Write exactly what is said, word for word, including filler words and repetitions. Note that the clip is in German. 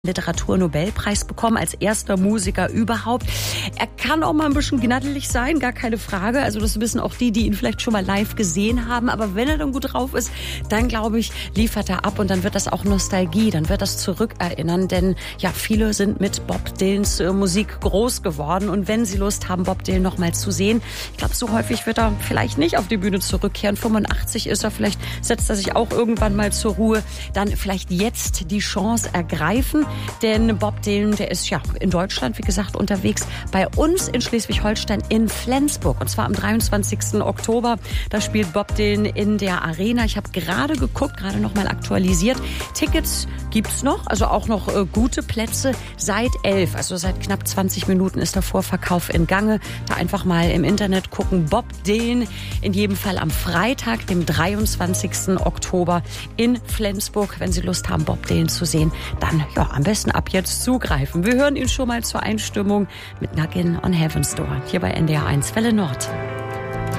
Literaturnobelpreis bekommen, als erster Musiker überhaupt. Er kann auch mal ein bisschen gnaddelig sein, gar keine Frage. Also das wissen auch die, die ihn vielleicht schon mal live gesehen haben. Aber wenn er dann gut drauf ist, dann glaube ich, liefert er ab und dann wird das auch Nostalgie, dann wird das zurückerinnern. Denn ja, viele sind mit Bob Dylans äh, Musik groß geworden. Und wenn sie Lust haben, Bob Dylan noch mal zu sehen, ich glaube, so häufig wird er vielleicht nicht auf die Bühne zurückkehren. fünfundachtzig ist er, vielleicht setzt er sich auch irgendwann mal zur Ruhe. Dann vielleicht jetzt die Chance ergreifen. Denn Bob Dylan, der ist ja in Deutschland, wie gesagt, unterwegs. Bei uns in Schleswig-Holstein in Flensburg. Und zwar am dreiundzwanzigsten Oktober. Da spielt Bob Dylan in der Arena. Ich habe gerade geguckt, gerade noch mal aktualisiert. Tickets gibt's noch, also auch noch äh, gute Plätze. Seit elf, also seit knapp zwanzig Minuten ist der Vorverkauf in Gange. Da einfach mal im Internet gucken. Bob Dylan in jedem Fall am Freitag, dem dreiundzwanzigsten Oktober in Flensburg. Wenn Sie Lust haben, Bob Dylan zu sehen, dann ja, am besten ab jetzt zugreifen. Wir hören ihn schon mal zur Einstimmung mit Knockin' on Heaven's Door hier bei N D R eins Welle Nord.